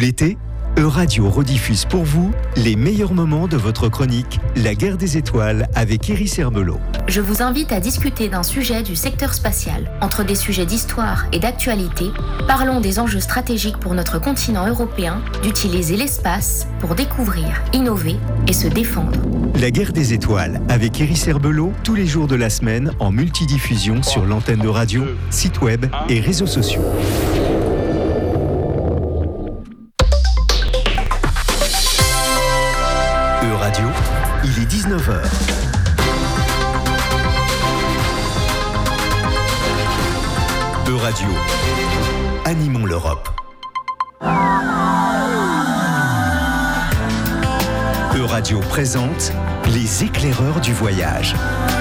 l'été, Euradio rediffuse pour vous les meilleurs moments de votre chronique La Guerre des Étoiles avec Iris Herbelot. Je vous invite à discuter d'un sujet du secteur spatial. Entre des sujets d'histoire et d'actualité, parlons des enjeux stratégiques pour notre continent européen d'utiliser l'espace pour découvrir, innover et se défendre. La Guerre des Étoiles avec Iris Herbelot tous les jours de la semaine en multidiffusion sur l'antenne de radio, site web et réseaux sociaux. Euradio, il est 19h. Euradio, animons l'Europe. Euradio présente les éclaireurs du voyage.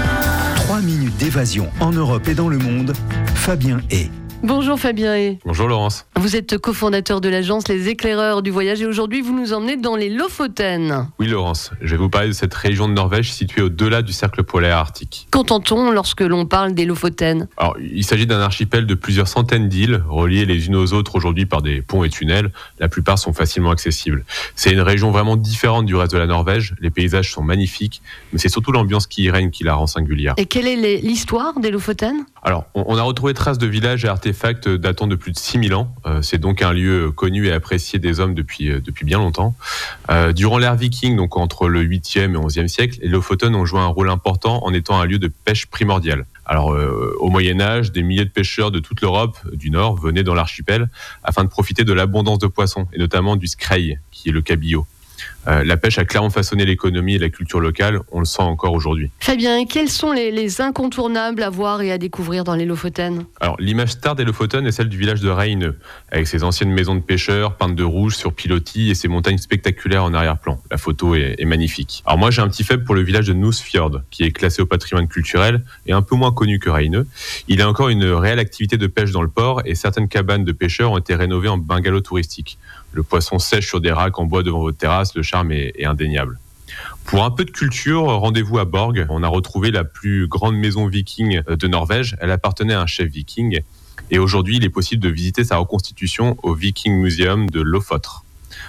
3 minutes d'évasion en Europe et dans le monde, Fabien Hay. Bonjour Fabien Hay. Bonjour Laurence. Vous êtes cofondateur de l'agence Les Éclaireurs du Voyage et aujourd'hui vous nous emmenez dans les Lofoten. Oui Laurence, je vais vous parler de cette région de Norvège située au-delà du cercle polaire arctique. Qu'entend-on lorsque l'on parle des Lofoten ? Alors, il s'agit d'un archipel de plusieurs centaines d'îles, reliées les unes aux autres aujourd'hui par des ponts et tunnels. La plupart sont facilement accessibles. C'est une région vraiment différente du reste de la Norvège. Les paysages sont magnifiques, mais c'est surtout l'ambiance qui y règne qui la rend singulière. Et quelle est l'histoire des Lofoten ? Alors, on a retrouvé traces de villages et artefacts datant de plus de 6000 ans. C'est donc un lieu connu et apprécié des hommes depuis bien longtemps. Durant l'ère viking, donc entre le 8e et 11e siècle, les Lofoten ont joué un rôle important en étant un lieu de pêche primordial. Alors, au Moyen-Âge, des milliers de pêcheurs de toute l'Europe du Nord venaient dans l'archipel afin de profiter de l'abondance de poissons, et notamment du skrei, qui est le cabillaud. La pêche a clairement façonné l'économie et la culture locale, on le sent encore aujourd'hui. Fabien, quels sont les incontournables à voir et à découvrir dans les Lofoten ? Alors, l'image star des Lofoten est celle du village de Reinø, avec ses anciennes maisons de pêcheurs peintes de rouge sur pilotis et ses montagnes spectaculaires en arrière-plan. La photo est magnifique. Alors moi, j'ai un petit faible pour le village de Nusfjord, qui est classé au patrimoine culturel et un peu moins connu que Reinø. Il a encore une réelle activité de pêche dans le port et certaines cabanes de pêcheurs ont été rénovées en bungalows touristiques. Le poisson sèche sur des racks en bois devant votre terrasse, le charme est indéniable. Pour un peu de culture, rendez-vous à Borg. On a retrouvé la plus grande maison viking de Norvège. Elle appartenait à un chef viking. Et aujourd'hui, il est possible de visiter sa reconstitution au Viking Museum de Lofoten.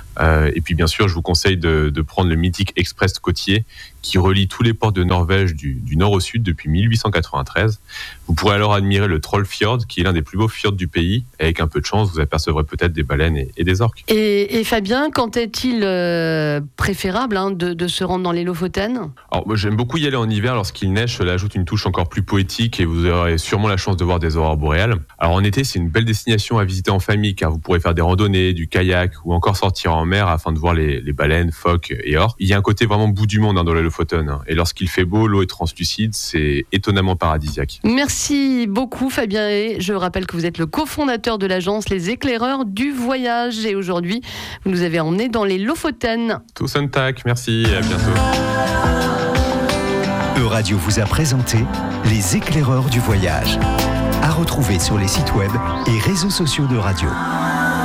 Et puis bien sûr, je vous conseille de prendre le mythique express côtier qui relie tous les ports de Norvège du nord au sud depuis 1893. Vous pourrez alors admirer le Trollfjord, qui est l'un des plus beaux fjords du pays. Et avec un peu de chance, vous apercevrez peut-être des baleines et des orques. Et Fabien, quand est-il préférable de se rendre dans les Lofoten ? Alors, moi, j'aime beaucoup y aller en hiver lorsqu'il neige. Cela ajoute une touche encore plus poétique et vous aurez sûrement la chance de voir des aurores boréales. Alors en été, c'est une belle destination à visiter en famille car vous pourrez faire des randonnées, du kayak ou encore sortir en mer afin de voir les baleines, phoques et orques. Il y a un côté vraiment bout du monde dans les Lofoten. Et lorsqu'il fait beau, l'eau est translucide, c'est étonnamment paradisiaque. Merci beaucoup Fabien Hay. Je rappelle que vous êtes le cofondateur de l'agence Les Éclaireurs du Voyage et aujourd'hui, vous nous avez emmenés dans les Lofoten. Tusen tack, merci et à bientôt. Euradio vous a présenté les éclaireurs du voyage. À retrouver sur les sites web et réseaux sociaux de Radio.